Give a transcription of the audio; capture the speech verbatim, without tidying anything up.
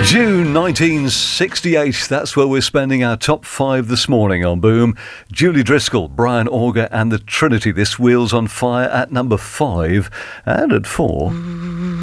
June nineteen sixty-eight, that's where we're spending our top five this morning on Boom. Julie Driscoll, Brian Auger and the Trinity. This Wheels on Fire at number five. And at four...